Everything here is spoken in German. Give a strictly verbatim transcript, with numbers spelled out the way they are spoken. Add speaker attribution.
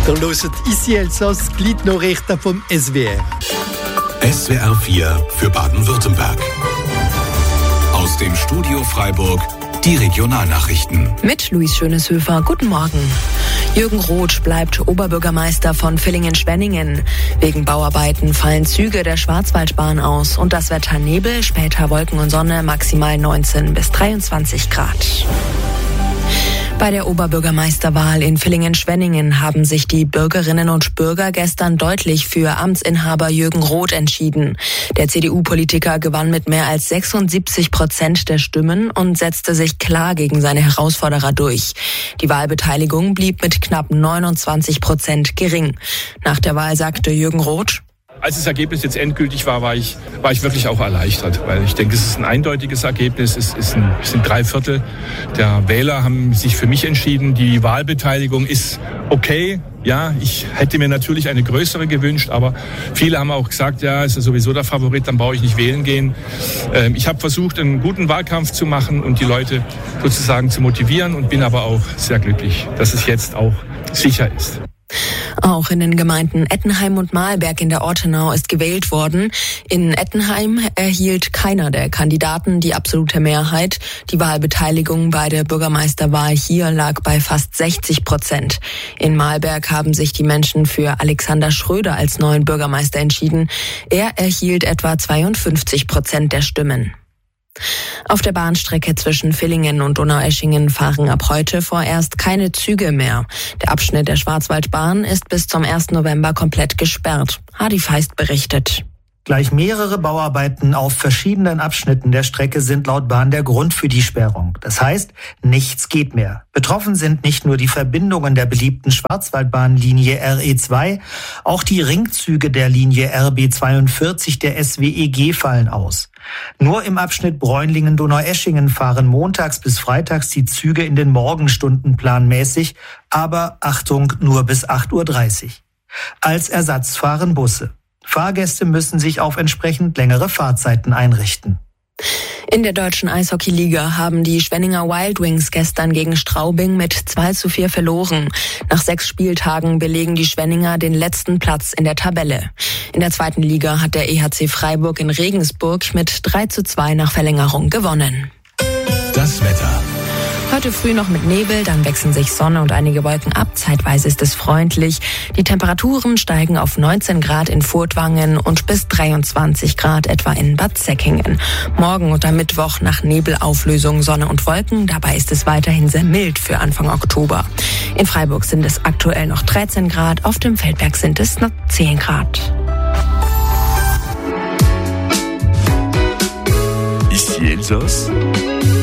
Speaker 1: Ihr hört «Ici Elsass», die Gliednachrichten vom S W R.
Speaker 2: S W R vier für Baden-Württemberg. Aus dem Studio Freiburg die Regionalnachrichten.
Speaker 3: Mit Luis Schöneshöfer. Guten Morgen. Jürgen Roth bleibt Oberbürgermeister von Villingen-Schwenningen. Wegen Bauarbeiten fallen Züge der Schwarzwaldbahn aus und das Wetter Nebel, später Wolken und Sonne, maximal neunzehn bis dreiundzwanzig Grad. Bei der Oberbürgermeisterwahl in Villingen-Schwenningen haben sich die Bürgerinnen und Bürger gestern deutlich für Amtsinhaber Jürgen Roth entschieden. Der C D U-Politiker gewann mit mehr als sechsundsiebzig Prozent der Stimmen und setzte sich klar gegen seine Herausforderer durch. Die Wahlbeteiligung blieb mit knapp neunundzwanzig Prozent gering. Nach der Wahl sagte Jürgen Roth:
Speaker 4: Als das Ergebnis jetzt endgültig war, war ich, war ich wirklich auch erleichtert, weil ich denke, es ist ein eindeutiges Ergebnis. Es, ist ein, es sind drei Viertel der Wähler haben sich für mich entschieden. Die Wahlbeteiligung ist okay. Ja, ich hätte mir natürlich eine größere gewünscht, aber viele haben auch gesagt, ja, ist ja sowieso der Favorit, dann brauche ich nicht wählen gehen. Ähm, ich habe versucht, einen guten Wahlkampf zu machen und die Leute sozusagen zu motivieren und bin aber auch sehr glücklich, dass es jetzt auch sicher ist.
Speaker 3: Auch in den Gemeinden Ettenheim und Mahlberg in der Ortenau ist gewählt worden. In Ettenheim erhielt keiner der Kandidaten die absolute Mehrheit. Die Wahlbeteiligung bei der Bürgermeisterwahl hier lag bei fast sechzig Prozent. In Mahlberg haben sich die Menschen für Alexander Schröder als neuen Bürgermeister entschieden. Er erhielt etwa zweiundfünfzig Prozent der Stimmen. Auf der Bahnstrecke zwischen Villingen und Donaueschingen fahren ab heute vorerst keine Züge mehr. Der Abschnitt der Schwarzwaldbahn ist bis zum ersten November komplett gesperrt. Hadi Feist berichtet.
Speaker 5: Gleich mehrere Bauarbeiten auf verschiedenen Abschnitten der Strecke sind laut Bahn der Grund für die Sperrung. Das heißt, nichts geht mehr. Betroffen sind nicht nur die Verbindungen der beliebten Schwarzwaldbahnlinie R E zwei, auch die Ringzüge der Linie R B zweiundvierzig der S W E G fallen aus. Nur im Abschnitt Bräunlingen-Donaueschingen fahren montags bis freitags die Züge in den Morgenstunden planmäßig, aber Achtung, nur bis acht Uhr dreißig. Als Ersatz fahren Busse. Fahrgäste müssen sich auf entsprechend längere Fahrzeiten einrichten.
Speaker 3: In der deutschen Eishockeyliga haben die Schwenninger Wild Wings gestern gegen Straubing mit zwei zu vier verloren. Nach sechs Spieltagen belegen die Schwenninger den letzten Platz in der Tabelle. In der zweiten Liga hat der E H C Freiburg in Regensburg mit drei zu zwei nach Verlängerung gewonnen.
Speaker 2: Das Wetter.
Speaker 3: Heute früh noch mit Nebel, dann wechseln sich Sonne und einige Wolken ab. Zeitweise ist es freundlich. Die Temperaturen steigen auf neunzehn Grad in Furtwangen und bis dreiundzwanzig Grad etwa in Bad Säckingen. Morgen und am Mittwoch nach Nebelauflösung Sonne und Wolken. Dabei ist es weiterhin sehr mild für Anfang Oktober. In Freiburg sind es aktuell noch dreizehn Grad, auf dem Feldberg sind es noch zehn Grad.
Speaker 6: Ici Elsass.